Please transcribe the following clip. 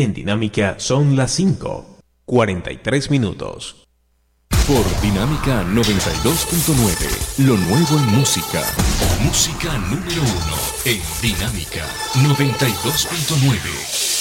En Dinámica son las 5:43. Por Dinámica 92.9, lo nuevo en música. Música número 1 en Dinámica 92.9.